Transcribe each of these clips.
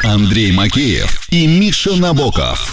Андрей Макеев и Миша Набоков.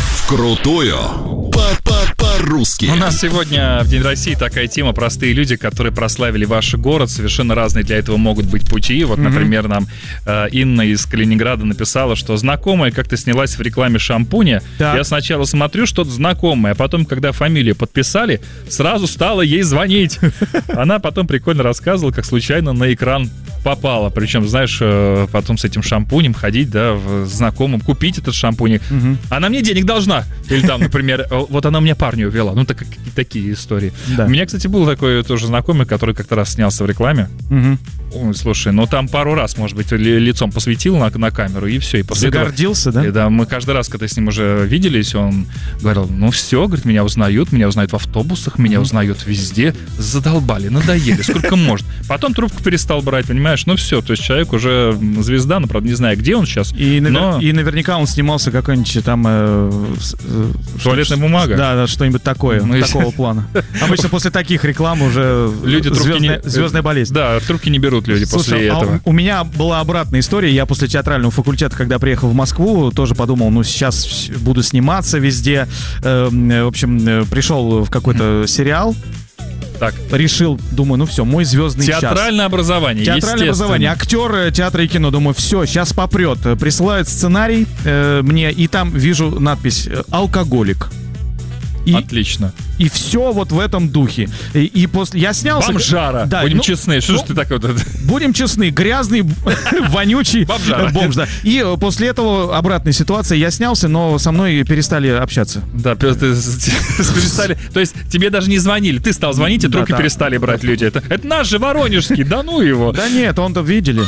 Вкрутую по-русски. У нас сегодня в День России такая тема: простые люди, которые прославили ваш город. Совершенно разные для этого могут быть пути. Вот, например, нам Инна из Калининграда написала, что знакомая как-то снялась в рекламе шампуня. Так. Я сначала смотрю, что-то знакомое, а потом, когда фамилию подписали, сразу стала ей звонить. Она потом прикольно рассказывала, как случайно на экран попала. Причем, знаешь, потом с этим шампунем ходить, да, в знакомым, купить этот шампунь. Она мне денег должна. Или там, например, вот она меня парню увела. Ну, такие истории. Да. У меня, кстати, был такой тоже знакомый, который как-то раз снялся в рекламе. Ой, слушай, ну там пару раз, может быть, лицом посветил на камеру, и все. И после загордился, этого, да? Да, мы каждый раз, когда с ним уже виделись, он говорил: ну все, говорит, меня узнают в автобусах, меня узнают везде. Задолбали, надоели, сколько может. Потом трубку перестал брать, понимаешь? Ну все, то есть человек уже звезда, но, правда, не знаю, где он сейчас. И наверняка он снимался какой-нибудь там... туалетная бумага? Да, что-нибудь такое, такого плана. Обычно после таких реклам уже люди звездная болезнь. Да, трубки не берут люди. Слушай, после этого. У меня была обратная история. Я после театрального факультета, когда приехал в Москву, тоже подумал, ну сейчас буду сниматься везде. В общем, пришел в какой-то сериал. Так. Решил, думаю, ну все, мой звездный час. Театральное образование, актер театра и кино. Думаю, все, сейчас попрет. Присылают сценарий мне, и там вижу надпись «Алкоголик». Отлично. И все вот в этом духе. И после я снялся. Бомжара. Да, будем честны. Что ж ты такой? Будем честны. Грязный, вонючий бомж. Да. И после этого обратная ситуация. Я снялся, но со мной перестали общаться. Да, перестали. То есть тебе даже не звонили. Ты стал звонить, и трубки перестали брать люди. Это наш же воронежский. Да ну его. Да нет, он-то видели.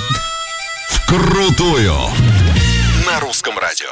Вкрутую. На русском радио.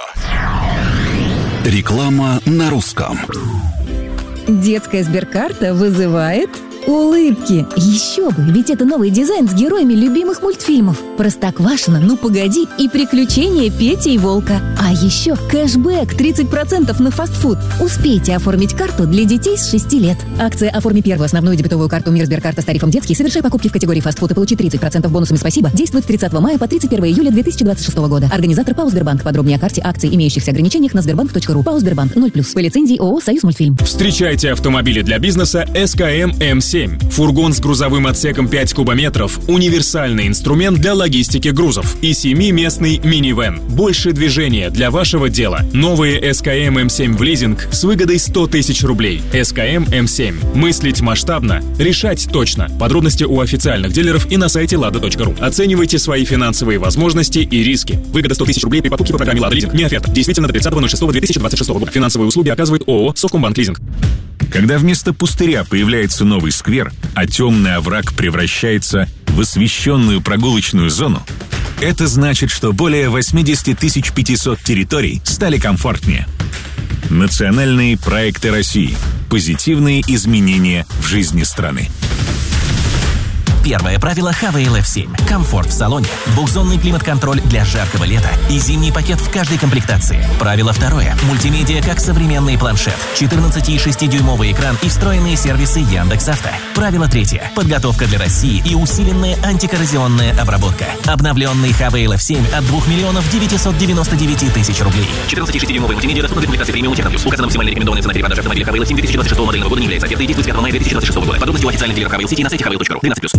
Реклама на русском. Детская Сберкарта вызывает улыбки. Еще бы, ведь это новый дизайн с героями любимых мультфильмов. Простоквашино, Ну погоди и Приключения Пети и Волка. А еще кэшбэк 30% на фастфуд. Успейте оформить карту для детей с 6 лет. Акция «Оформи первую основную дебетовую карту Мир Сберкарта с тарифом детский. Совершай покупки в категории фастфуд и получи 30% бонусами «Спасибо». Действует с 30 мая по 31 июля 2026 года. Организатор ПАО «Сбербанк». Подробнее о карте, акций, имеющихся ограничениях на sberbank.ru. ПАО «Сбербанк» 0+. По лицензии ООО «Союз Мультфильм». Встречайте автомобили для бизнеса СКМ М7. Фургон с грузовым отсеком 5 кубометров, универсальный инструмент для логистики грузов и 7-местный минивэн. Больше движения для вашего дела. Новые СКМ М7 в лизинг с выгодой 100 тысяч рублей. СКМ М7. Мыслить масштабно, решать точно. Подробности у официальных дилеров и на сайте lada.ru. Оценивайте свои финансовые возможности и риски. Выгода 100 тысяч рублей при покупке по программе «Лада Лизинг». Не оферта. Действительно до 30.06.2026 года. Финансовые услуги оказывает ООО «Совкомбанк Лизинг». Когда вместо пустыря появляется новый сквер, а темный овраг превращается в освещенную прогулочную зону, это значит, что более 80 500 территорий стали комфортнее. Национальные проекты России. Позитивные изменения в жизни страны. Первое правило Honeywell F7. Комфорт в салоне, двухзонный климат-контроль для жаркого лета и зимний пакет в каждой комплектации. Правило второе. Мультимедиа как современный планшет, 14,6-дюймовый экран и встроенные сервисы Яндекс.Авто. Правило третье. Подготовка для России и усиленная антикоррозионная обработка. Обновленный Honeywell F7 от 2 999 000 рублей. 14,6-дюймовый мультимедиа доступна для комплектации премиум техно плюс. Указана максимальная рекомендованная цена перепродажи автомобиля Honeywell 7 2026 модельного года не является офертой и действует с 5 мая 2026 года. Подробности у официальных дилеров Honeywell City на сайте honeywell.ru. 12+.